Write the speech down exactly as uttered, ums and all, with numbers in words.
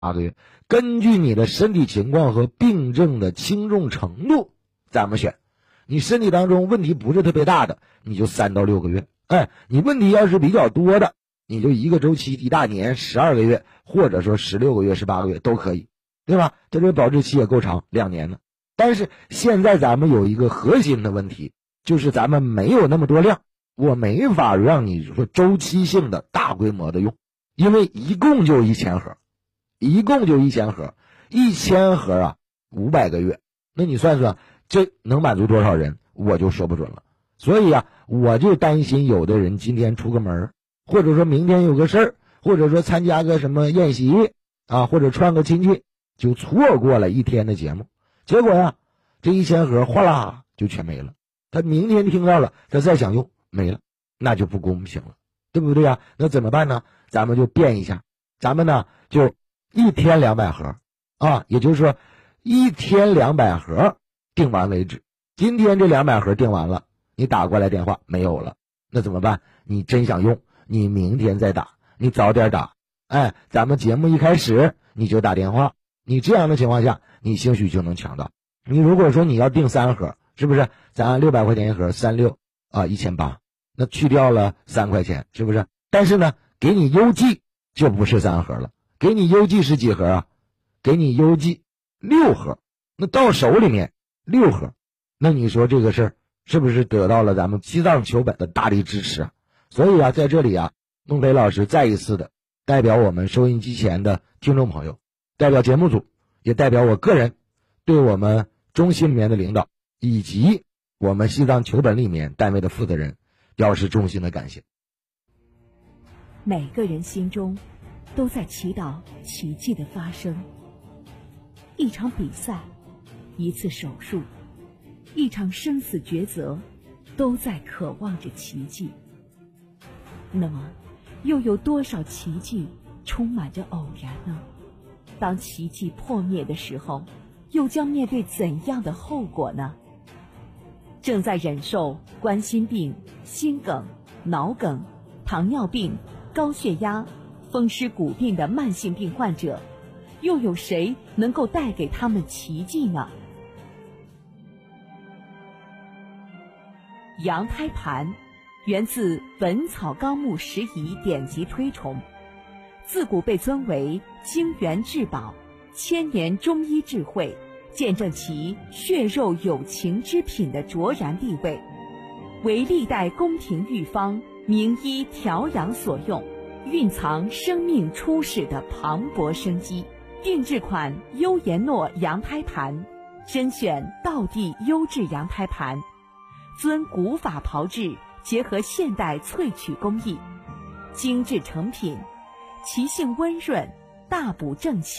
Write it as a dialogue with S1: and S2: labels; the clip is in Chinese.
S1: 八个月，根据你的身体情况和病症的轻重程度咱们选。你身体当中问题不是特别大的，你就三到六个月。哎，你问题要是比较多的，你就一个周期一大年十二个月，或者说十六个月十八个月都可以，对吧？这个保质期也够长，两年呢。但是现在咱们有一个核心的问题，就是咱们没有那么多量，我没法让你说周期性的大规模的用，因为一共就一千盒，一共就一千盒，一千盒啊，五百个月，那你算算这能满足多少人，我就说不准了。所以啊，我就担心有的人今天出个门，或者说明天有个事儿，或者说参加个什么宴席啊，或者串个亲戚，就错过了一天的节目。结果呀，这一千盒哗啦就全没了。他明天听到了，他再想用没了，那就不公平了，对不对呀？那怎么办呢？咱们就变一下，咱们呢就一天两百盒啊，也就是说一天两百盒订完为止。今天这两百盒订完了，你打过来电话没有了，那怎么办？你真想用，你明天再打，你早点打。哎，咱们节目一开始你就打电话，你这样的情况下，你兴许就能抢到。你如果说你要订三盒，是不是？咱按六百块钱一盒，三六啊一千八，那去掉了三块钱，是不是？但是呢，给你邮寄就不是三盒了，给你邮寄是几盒啊？给你邮寄六盒，那到手里面六盒，那你说这个事儿是不是得到了咱们西藏求本的大力支持啊？所以啊，在这里啊，孟非老师再一次的代表我们收音机前的听众朋友，代表节目组，也代表我个人，对我们中心里面的领导以及我们西藏求本里面单位的负责人表示衷心的感谢。
S2: 每个人心中都在祈祷奇迹的发生。一场比赛，一次手术，一场生死抉择，都在渴望着奇迹。那么又有多少奇迹充满着偶然呢？当奇迹破灭的时候，又将面对怎样的后果呢？正在忍受冠心病、心梗、脑梗、糖尿病、高血压、风湿骨病的慢性病患者，又有谁能够带给他们奇迹呢？羊胎盘源自《本草纲目拾遗》典籍推崇，自古被尊为精元至宝，千年中医智慧，见证其血肉有情之品的卓然地位，为历代宫廷御方、名医调养所用，蕴藏生命初始的磅礴生机。定制款优颜诺羊胎盘，甄选道地优质羊胎盘，遵古法炮制，结合现代萃取工艺，精致成品，其性温润，大补正气。